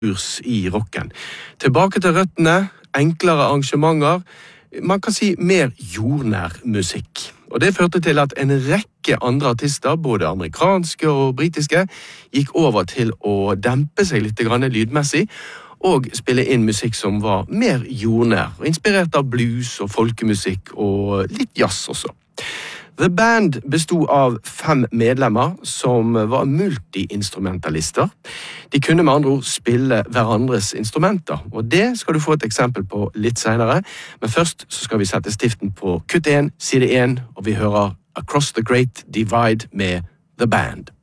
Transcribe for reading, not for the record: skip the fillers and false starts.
kurs i rocken. Tilbake til røttene, enklere arrangementer, man kan si mer jordnær musikk. Og det førte til at en rekke andre artister, både amerikanske og britiske, gikk over til å dempe seg litt lydmessig, og spille inn musikk som var mer jordnær, inspirert av blues og folkemusikk og litt jazz også. The Band bestod av 5 medlemmer som var multi-instrumentalister. De kunne med andre ord spille hverandres instrumenter, og det skal du få et eksempel på litt senere. Men først så skal vi sette stiften på kutt 1, side 1, og vi hører Across the Great Divide med The Band.